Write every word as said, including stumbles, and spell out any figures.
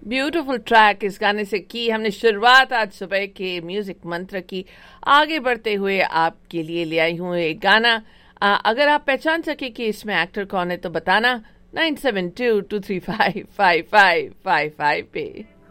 Beautiful track इस गाने से की हमने शुरुआत आज सुबह के म्यूजिक मंत्र की। आगे बढ़ते हुए आपके लिए ले आई हूँ एक गाना। आ, अगर आप पहचान सके कि इसमें एक्टर कौन है तो बताना nine seven to to three five five five five five पे।